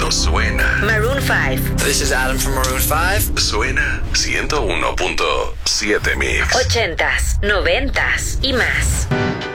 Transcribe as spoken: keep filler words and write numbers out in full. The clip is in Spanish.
Esto suena. Maroon five. This is Adam from Maroon five. Suena ciento uno punto siete Mix. Ochentas, noventas y más.